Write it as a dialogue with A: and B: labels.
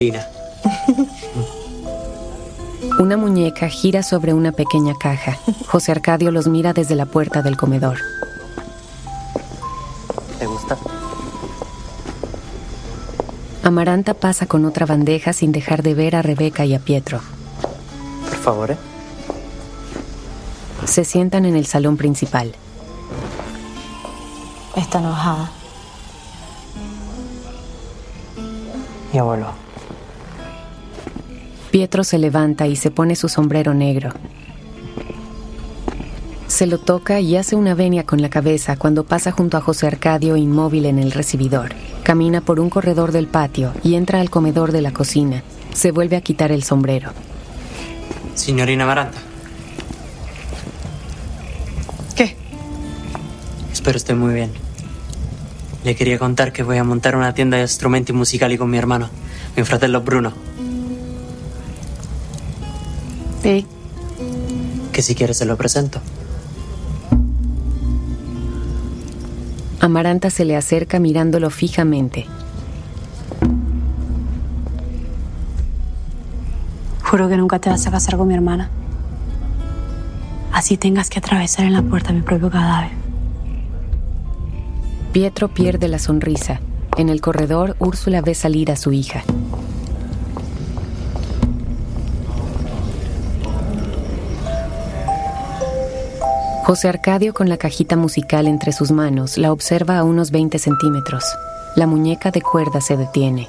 A: Una muñeca gira sobre una pequeña caja. José Arcadio los mira desde la puerta del comedor.
B: ¿Te gusta?
A: Amaranta pasa con otra bandeja sin dejar de ver a Rebeca y a Pietro.
B: Por favor,
A: Se sientan en el salón principal.
C: Está enojada.
B: Mi abuelo.
A: Pietro se levanta y se pone su sombrero negro. Se lo toca y hace una venia con la cabeza cuando pasa junto a José Arcadio inmóvil en el recibidor. Camina por un corredor del patio y entra al comedor de la cocina. Se vuelve a quitar el sombrero.
B: Signorina Amaranta.
C: ¿Qué?
B: Espero esté muy bien. Le quería contar que voy a montar una tienda de strumenti musicali con mi hermano, mi fratello Bruno.
C: Sí.
B: Que si quiere se lo presento.
A: Amaranta se le acerca mirándolo fijamente.
C: Juro que nunca te vas a casar con mi hermana. Así tengas que atravesar en la puerta mi propio cadáver.
A: Pietro pierde la sonrisa. En el corredor, Úrsula ve salir a su hija. José Arcadio, con la cajita musical entre sus manos, la observa a unos 20 centímetros. La muñeca de cuerda se detiene.